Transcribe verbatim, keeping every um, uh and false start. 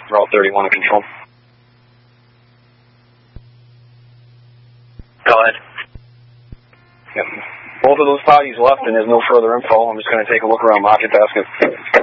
Route thirty-one in control. Go ahead. Yep. Both of those parties left, and there's no further info. I'm just going to take a look around Market Basket.